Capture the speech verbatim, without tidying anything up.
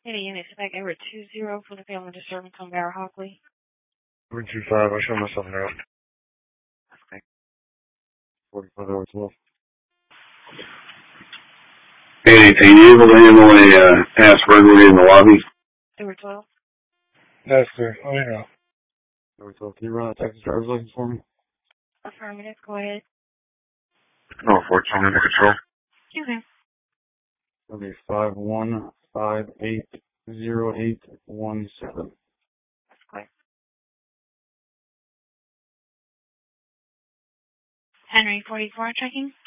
Any unit spec over two zero for the family disturbance on Barra Hockley. Over two five, I show myself now. Okay. forty-five over twelve. Hey, are you able to handle a uh, past burglary in the lobby? Over twelve. Yes, sir. Oh, yeah. Over twelve. Can you run a Texas driver's license for me? Affirmative, go ahead. No, fourteen under control. Okay. It'll be five one five eight zero eight one seven. That's clear. Henry forty-four checking.